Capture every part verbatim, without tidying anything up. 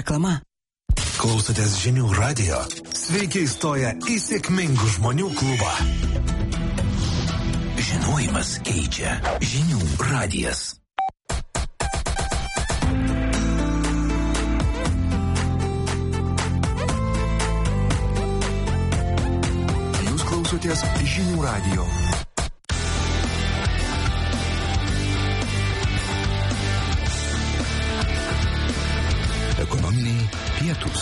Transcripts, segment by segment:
Reklama. Klausotės Žinių radijo. Sveiki įstoję į sėkmingų žmonių klubą. Žinojimas keičia. Žinių radijas. Jūs klausotės Žinių radijo. Ekonominiai pietūs.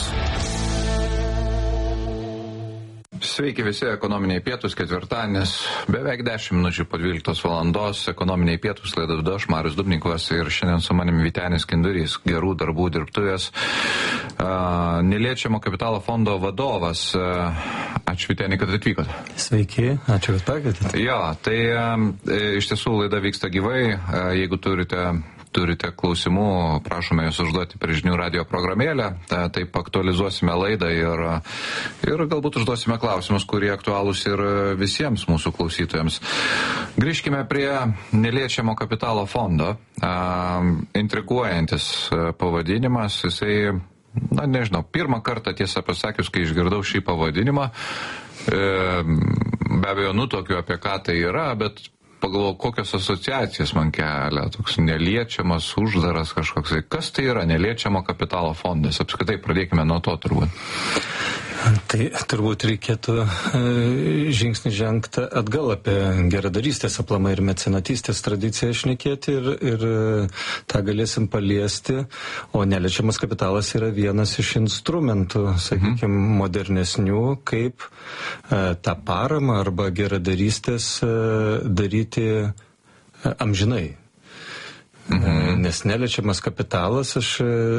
Sveiki visi, ekonominiai pietūs, ketvirtadienis, beveik dešimt minučių po dvyliktos valandos, ekonominiai pietūs, laidą vedu aš, Marius Dubnikovas, ir šiandien su manimi Vytenis Kindurys, gerų darbų dirbtuvės, uh, neliečiamo kapitalo fondo vadovas. Uh, ačiū Vyteni, kad atvykote. Sveiki, ačiū, kad pakvietėte. Jo, tai uh, iš tiesų laida vyksta gyvai, uh, jeigu turite... turite klausimų, prašome jūs užduoti per Žinių radijo programėlę, taip aktualizuosime laidą ir, ir galbūt užduosime klausimus, kurie aktualūs ir visiems mūsų klausytojams. Grįžkime prie neliečiamo kapitalo fondo. Intriguojantis pavadinimas, jisai, na nežinau, pirmą kartą tiesą pasakius, kai išgirdau šį pavadinimą, be abejo nutokiu apie ką tai yra, bet pagalvojau, kokios asociacijas man kelia, toks neliečiamas, uždaras kažkoks. Kas tai yra neliečiamo kapitalo fondas? Apskritai, pradėkime nuo to turbūt. Tai turbūt reikėtų žingsnį žengti atgal apie geradarystės aplamai ir mecenatystės tradiciją šnekėti ir, ir tą galėsim paliesti, o neliečiamas kapitalas yra vienas iš instrumentų, sakykime, mhm. modernesnių, kaip tą paramą arba geradarystės daryti amžinai. Mhm. Nes neliečiamas kapitalas, aš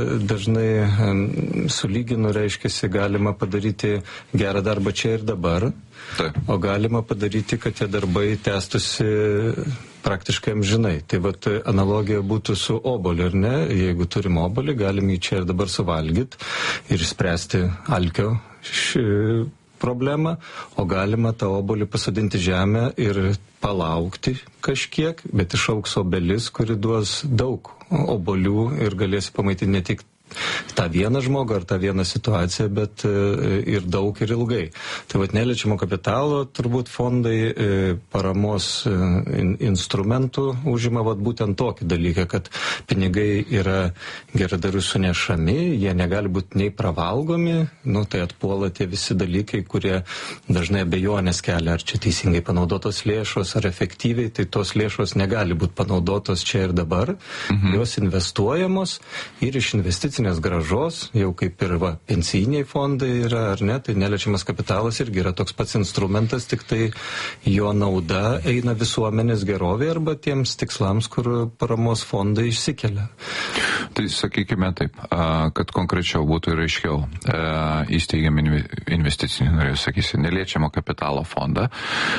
dažnai sulyginu, reiškiasi, galima padaryti gerą darbą čia ir dabar, Taip. o galima padaryti, kad tie darbai tęstusi praktiškai amžinai. Tai vat analogija būtų su obuoliu, ar ne? Jeigu turim obuolį, galim jį čia ir dabar suvalgyti ir spręsti alkio š... problemą, o galima tą obuolį pasodinti žemę ir palaukti kažkiek, bet išaugs obelis, kuri duos daug obuolių ir galėsi pamaitinti ne tik tą vieną žmogų ar tą vieną situaciją, bet ir daug ir ilgai. Tai vat neliečiamo kapitalo turbūt fondai paramos instrumentų užima vat būtent tokį dalyką, kad pinigai yra geradarių sunešami, jie negali būti nei pravalgomi, nu tai atpuola tie visi dalykai, kurie dažnai abejonės kelia, ar čia teisingai panaudotos lėšos, ar efektyviai, tai tos lėšos negali būti panaudotos čia ir dabar, mhm. jos investuojamos ir iš investicijų gražos, jau kaip ir va, pensijiniai fondai yra, ar ne, tai neliečiamas kapitalas irgi yra toks pats instrumentas, tik tai jo nauda eina visuomenės gerovė arba tiems tikslams, kur paramos fondai išsikelia. Tai sakykime taip, kad konkrečiau būtų ir aiškiau, įsteigiam investicinį, norėjau sakysi, neliečiamo kapitalo fondą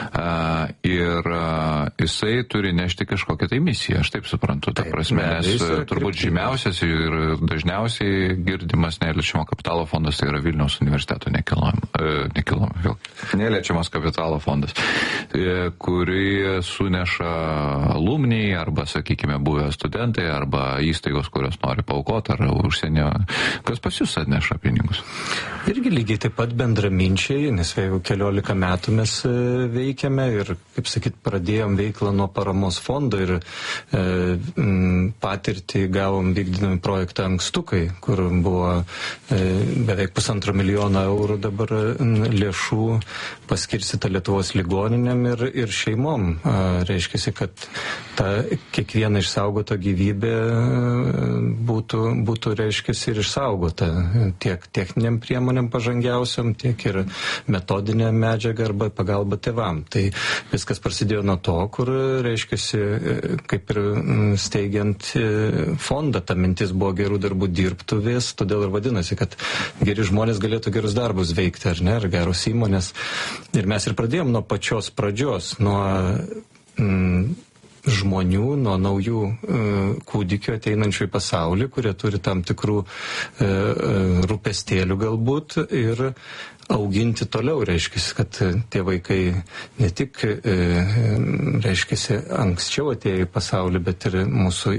ir jisai turi nešti kažkokią tai misiją, aš taip suprantu, ta prasme, nes turbūt žymiausias ir dažniausiai girdimas neliečiamo kapitalo fondas, tai yra Vilniaus universiteto nekilnojamo, neliečiamas kapitalo fondas, kurį suneša alumniai arba, sakykime, buvę studentai arba įstaigos, kurios nori paaukoti ar užsienio. Kas pas jūs atneša pinigus? Irgi lygiai taip pat bendraminčiai, nes jau keliolika metų mes veikiame ir, kaip sakyt, pradėjom veiklą nuo paramos fondo ir e, patirtį gavom vykdydami projektą Ankstukai, kur buvo e, beveik pusantro milijono eurų dabar lėšų paskirstyta Lietuvos ligoninėm ir, ir šeimom. E, reiškiasi, kad ta kiekviena išsaugota gyvybė būtų, būtų reiškiasi ir išsaugota tiek techniniam priemonėm pažangiausiam, tiek ir metodinė medžiaga arba pagalba tėvam. Tai viskas prasidėjo nuo to, kur reiškiasi, kaip ir steigiant fondą, ta mintis buvo gerų darbų dirbtuvės, todėl ir vadinasi, kad geri žmonės galėtų gerus darbus veikti, ar ne, ar geros įmonės. Ir mes ir pradėjom nuo pačios pradžios, nuo mm, žmonių, nuo naujų e, kūdikių ateinančių į pasaulį, kurie turi tam tikrų e, e, rūpestėlių galbūt ir auginti toliau, reiškia, kad tie vaikai ne tik, reiškia, anksčiau atėjo į pasaulį, bet ir mūsų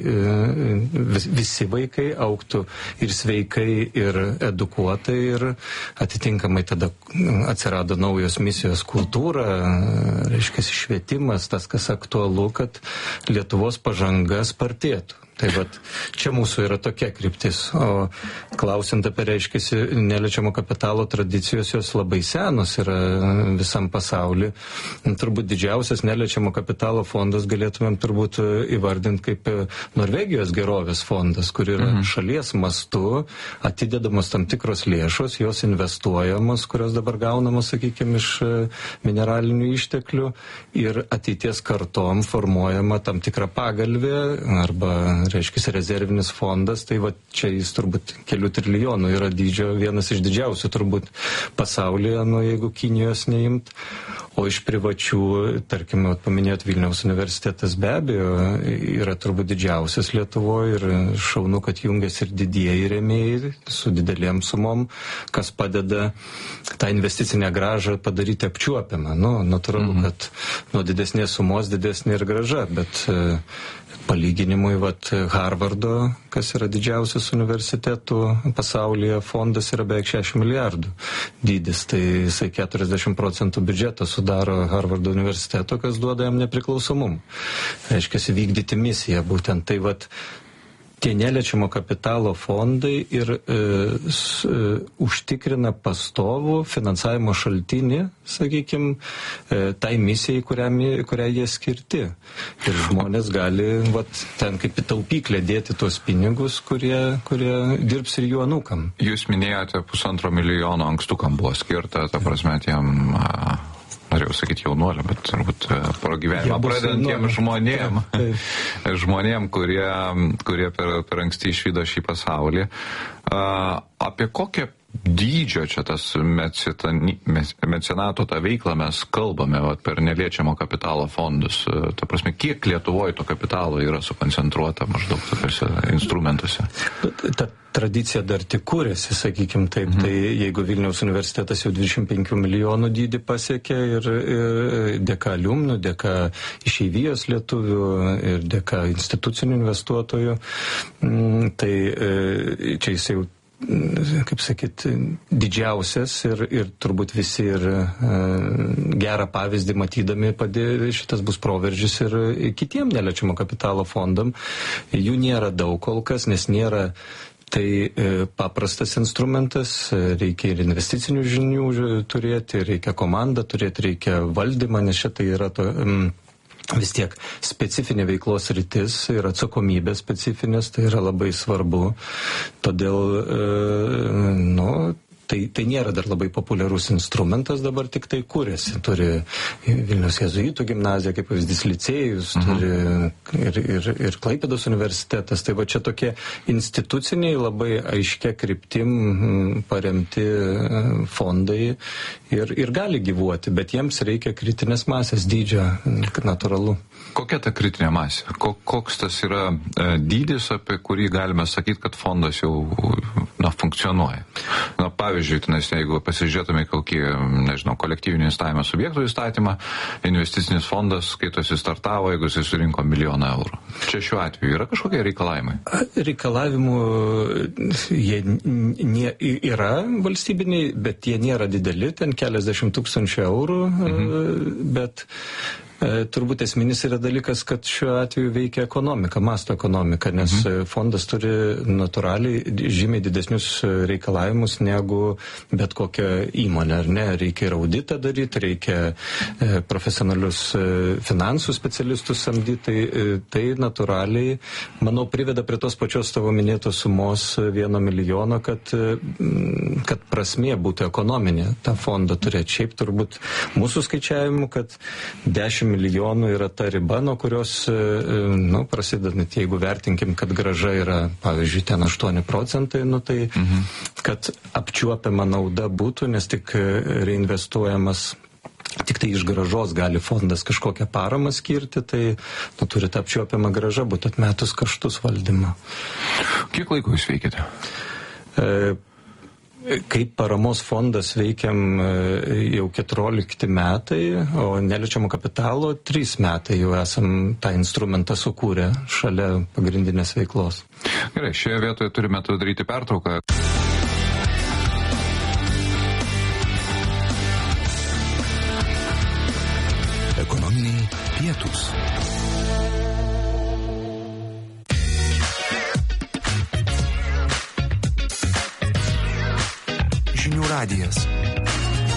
visi vaikai augtų ir sveikai, ir edukuotai, ir atitinkamai tada atsirado naujos misijos kultūra, reiškia, švietimas, tas, kas aktualu, kad Lietuvos pažanga spartėtų. Tai vat, čia mūsų yra tokia kryptis. O klausiant apie, reiškiasi, neliečiamo kapitalo tradicijos, jos labai senos yra visam pasauly. Turbūt didžiausias neliečiamo kapitalo fondas galėtumėm turbūt įvardinti kaip Norvegijos gerovės fondas, kur yra mhm. šalies mastu atidedamos tam tikros lėšos, jos investuojamos, kurios dabar gaunamos, sakykime, iš mineralinių išteklių ir ateities kartom formuojama tam tikra pagalvė arba reiškia rezervinis fondas, tai va čia jis turbūt kelių trilijonų yra dydžio, vienas iš didžiausių turbūt pasaulyje, nu jeigu Kinijos neimt, o iš privačių, tarkim, paminėjot Vilniaus universitetas be abejo, yra turbūt didžiausias Lietuvoje ir šaunu, kad jungiasi ir didieji rėmėjai su didelėm sumom, kas padeda tą investicinę grąžą padaryti apčiuopiamą. Nu, natūralu, mhm. kad nuo didesnės sumos didesnė ir grąža, bet palyginimui, vat, Harvardo, kas yra didžiausias universitetų pasaulyje, fondas yra beveik šešiasdešimt milijardų dydis, tai jisai keturiasdešimt procentų biudžeto sudaro Harvardo universiteto, kas duoda jam nepriklausomumą. Reiškia, vykdyti misiją būtent. Tai vat, tie neliečiamo kapitalo fondai ir e, s, e, užtikrina pastovų finansavimo šaltinį, sakykime, e, tai misijai, kuriam, kurią jie skirti. Ir žmonės gali vat, ten kaip į taupyklę dėti tuos pinigus, kurie, kurie dirbs ir jų anūkam. Jūs minėjote pusantro milijono ankstukam buvo skirta, ta prasme, tiem... A... norėjau sakyti jaunuoliam, bet turbūt pragyvenimą pradedantiem žmonėm, žmonėm, kurie, kurie per, per anksti išvydo šį pasaulį. A, apie kokią dydžio čia tas mecenato tą veiklą mes kalbame vat, per neliečiamo kapitalo fondus? Ta prasme, kiek Lietuvoje to kapitalo yra sukoncentruota maždaug tokiuose instrumentuose? Ta tradicija dar tik kūrėsi, sakykim taip, mhm. tai jeigu Vilniaus universitetas jau dvidešimt penkių milijonų dydį pasiekė ir, ir dėka aliumnų, dėka išeivijos lietuvių ir dėka institucinių investuotojų, tai čia jis jau, kaip sakyt, didžiausias ir, ir turbūt visi ir e, gerą pavyzdį matydami padė, šitas bus proveržis ir kitiem neliečiamo kapitalo fondam. Jų nėra daug kol kas, nes nėra tai e, paprastas instrumentas, reikia ir investicinių žinių turėti, reikia komandą turėti, reikia valdymą, nes šitai yra to... Mm, vis tiek specifinė veiklos rytis ir atsakomybė specifinės, tai yra labai svarbu. Todėl, e, nu, tai, tai nėra dar labai populiarus instrumentas, dabar tik tai kūrėsi. Turi Vilniaus jėzuitų gimnazija, kaip pavyzdys licėjus, mhm. turi ir, ir, ir Klaipėdos universitetas. Tai va čia tokie instituciniai labai aiškia kryptim paremti fondai ir, ir gali gyvuoti, bet jiems reikia kritinės masės dydžio, natūralu. Kokia ta kritinė masė? Koks tas yra dydis, apie kurį galime sakyti, kad fondas jau na, funkcionuoja? Na, pavyzdžiui, nes jeigu pasižiūrėtume kokį, nežinau, kolektyvinį investavimo subjektų įstatymą, investicinis fondas skaitosi startavo, jeigu jis surinko milijoną eurų. Čia šiuo atveju yra kažkokie reikalavimai? Reikalavimų jie nie, yra valstybiniai, bet jie nėra dideli, ten keliasdešimt tūkstančių eurų, mhm. bet turbūt esminis yra dalykas, kad šiuo atveju veikia ekonomika, masto ekonomika, nes mhm. fondas turi natūraliai žymiai didesnius reikalavimus negu bet kokia įmonė, ar ne? Reikia ir auditą daryti, reikia profesionalius finansų specialistus samdyti, tai, tai natūraliai, manau, priveda prie tos pačios tavo minėtos sumos vieno milijono, kad, kad prasmė būtų ekonominė tą fondą turėti. Šiaip turbūt mūsų skaičiavimu, kad dešimt milijonų yra ta riba, nuo kurios, nu, prasidedant, jeigu vertinkim, kad grąža yra, pavyzdžiui, ten aštuoni procentai, nu, tai, mhm. kad apčiuopiama nauda būtų, nes tik reinvestuojamas, tik tai iš grąžos gali fondas kažkokią paramą skirti, tai, nu, turi tą apčiuopiamą grąžą būti atmetus kaštus valdymo. Kiek laiko jūs veikite? E, Kaip paramos fondas veikiam jau keturiolikti metai, o neliečiamo kapitalo trys metai jau esam tą instrumentą sukūrę šalia pagrindinės veiklos. Gerai, šioje vietoje turime daryti pertrauką. Ekonominiai pietūs. Žinių radijas.